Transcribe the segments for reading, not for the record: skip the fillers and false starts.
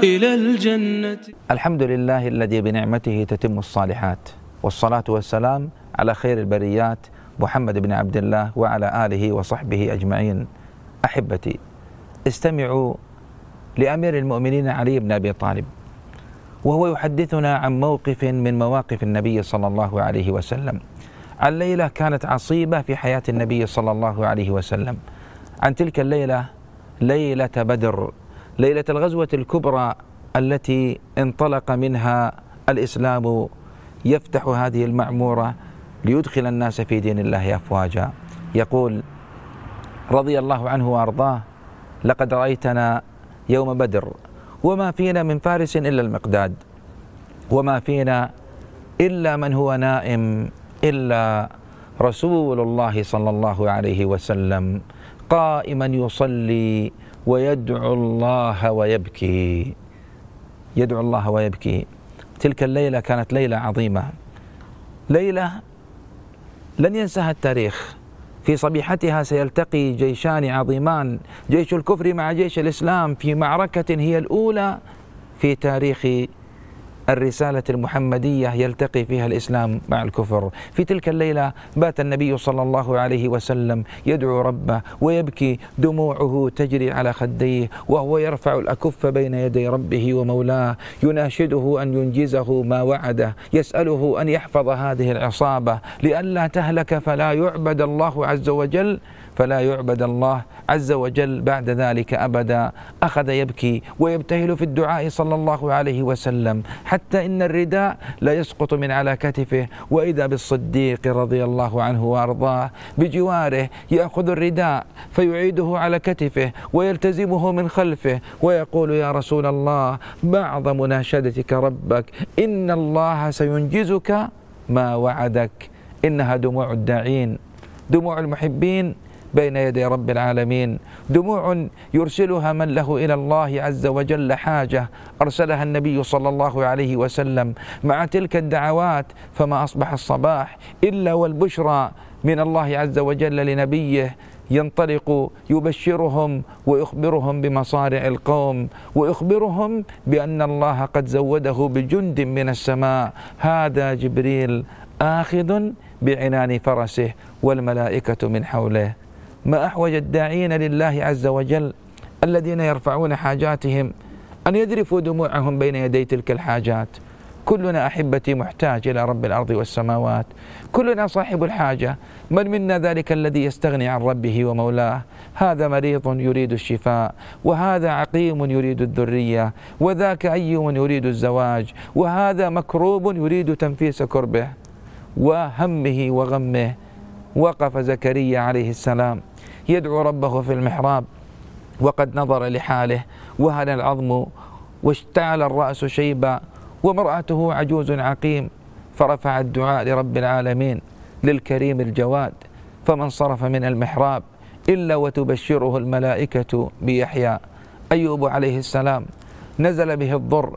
إلى الجنة. الحمد لله الذي بنعمته تتم الصالحات، والصلاة والسلام على خير البريات محمد بن عبد الله وعلى آله وصحبه أجمعين. أحبتي، استمعوا لأمير المؤمنين علي بن أبي طالب وهو يحدثنا عن موقف من مواقف النبي صلى الله عليه وسلم، عن ليلة كانت عصيبة في حياة النبي صلى الله عليه وسلم، عن تلك الليلة، ليلة بدر، ليلة الغزوة الكبرى التي انطلق منها الإسلام يفتح هذه المعمورة ليدخل الناس في دين الله أفواجا. يقول رضي الله عنه وأرضاه: لقد رأيتنا يوم بدر وما فينا من فارس إلا المقداد، وما فينا إلا من هو نائم إلا رسول الله صلى الله عليه وسلم قائما يصلي ويدعو الله ويبكي، يدعو الله ويبكي. تلك الليلة كانت ليلة عظيمة، ليلة لن ينساها التاريخ. في صبيحتها سيلتقي جيشان عظيمان، جيش الكفر مع جيش الإسلام، في معركة هي الأولى في تاريخ الرسالة المحمدية يلتقي فيها الإسلام مع الكفر. في تلك الليلة بات النبي صلى الله عليه وسلم يدعو ربه ويبكي، دموعه تجري على خديه وهو يرفع الأكف بين يدي ربه ومولاه، يناشده أن ينجزه ما وعده، يسأله أن يحفظ هذه العصابة لئلا تهلك فلا يعبد الله عز وجل، فلا يعبد الله عز وجل بعد ذلك أبدا. أخذ يبكي ويبتهل في الدعاء صلى الله عليه وسلم، حتى إن الرداء لا يسقط من على كتفه، وإذا بالصديق رضي الله عنه وأرضاه بجواره يأخذ الرداء فيعيده على كتفه ويلتزمه من خلفه ويقول: يا رسول الله، بعض مناشدتك ربك، إن الله سينجزك ما وعدك. إنها دموع الداعين، دموع المحبين بين يدي رب العالمين، دموع يرسلها من له إلى الله عز وجل حاجة، أرسلها النبي صلى الله عليه وسلم مع تلك الدعوات. فما أصبح الصباح إلا والبشرى من الله عز وجل لنبيه، ينطلق يبشرهم ويخبرهم بمصارع القوم، ويخبرهم بأن الله قد زوده بجند من السماء، هذا جبريل آخذ بعنان فرسه والملائكة من حوله. ما أحوج الداعين لله عز وجل الذين يرفعون حاجاتهم أن يذرفوا دموعهم بين يدي تلك الحاجات. كلنا أحبتي محتاج إلى رب الأرض والسماوات، كلنا صاحب الحاجة. من منا ذلك الذي يستغني عن ربه ومولاه؟ هذا مريض يريد الشفاء، وهذا عقيم يريد الذرية، وذاك أيم يريد الزواج، وهذا مكروب يريد تنفيس كربه وهمه وغمه. وقف زكريا عليه السلام يدعو ربه في المحراب وقد نظر لحاله، وهن العظم واشتعل الرأس شيبا، ومرأته عجوز عقيم، فرفع الدعاء لرب العالمين للكريم الجواد، فما انصرف من المحراب إلا وتبشره الملائكة بيحيى. أيوب عليه السلام نزل به الضر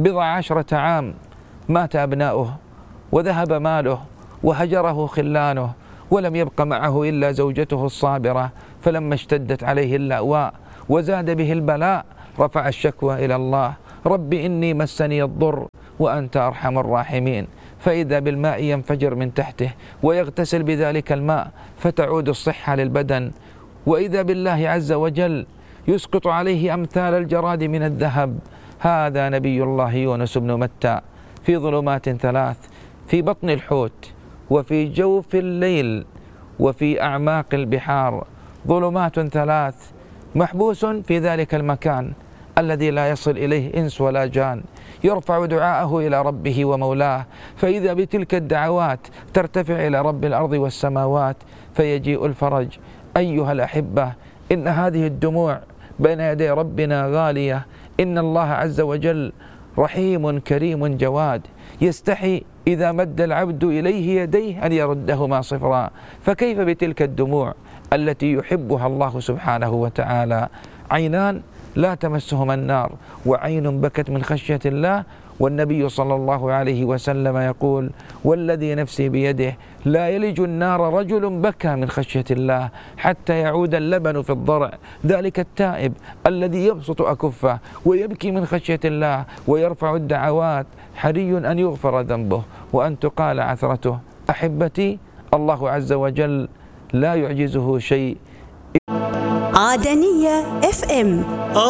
12 عام، مات أبناؤه وذهب ماله وهجره خلانه، ولم يبق معه إلا زوجته الصابرة. فلما اشتدت عليه اللأواء وزاد به البلاء رفع الشكوى إلى الله: رب إني مسني الضر وأنت أرحم الراحمين. فإذا بالماء ينفجر من تحته ويغتسل بذلك الماء فتعود الصحة للبدن، وإذا بالله عز وجل يسقط عليه أمثال الجراد من الذهب. هذا نبي الله يونس بن متى في ظلمات 3، في بطن الحوت، وفي جوف الليل، وفي أعماق البحار، ظلمات 3، محبوس في ذلك المكان الذي لا يصل إليه إنس ولا جان، يرفع دعاءه إلى ربه ومولاه، فإذا بتلك الدعوات ترتفع إلى رب الأرض والسماوات فيجيء الفرج. أيها الأحبة، إن هذه الدموع بين يدي ربنا غالية. إن الله عز وجل رحيم كريم جواد، يستحي إذا مد العبد إليه يديه أن يردهما صفرا، فكيف بتلك الدموع التي يحبها الله سبحانه وتعالى؟ عينان لا تمسهما النار، وعين بكت من خشية الله، والنبي صلى الله عليه وسلم يقول: والذي نفسي بيده لا يلج النار رجل بكى من خشية الله حتى يعود اللبن في الضرع، ذلك التائب الذي يبسط أكفه ويبكي من خشية الله ويرفع الدعوات، حري أن يغفر ذنبه وأن تقال عثرته. أحبتي، الله عز وجل لا يعجزه شيء. عدنية FM.